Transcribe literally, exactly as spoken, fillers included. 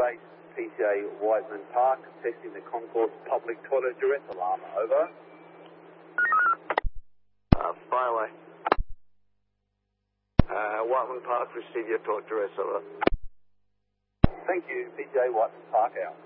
base, P C A Whiteman Park, testing the concourse public toilet duress alarm. Over. Uh, fire away. Uh, Whiteman Park, receive your talk duress. Over. Thank you, P C A Whiteman Park out.